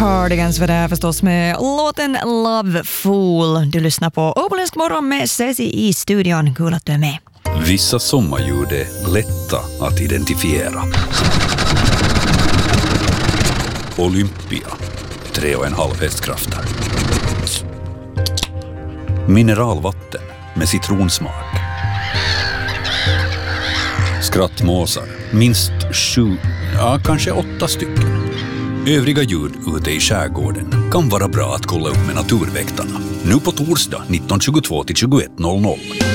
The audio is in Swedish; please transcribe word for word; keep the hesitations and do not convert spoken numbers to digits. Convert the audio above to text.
Cardigans var det förstås med låten Love Fool. Du lyssnar på Åboländsk morgon med Ceci i studion. Kul att du är med. Vissa sommarljud är lätta att identifiera. Olympia, tre och en halv hästkrafter. Mineralvatten med citronsmak. Skrattmåsar, minst sju, ja kanske åtta stycken. Övriga ljud ute i skärgården kan vara bra att kolla upp med naturväktarna. Nu på torsdag nitton tjugotvå till tjugoett noll noll.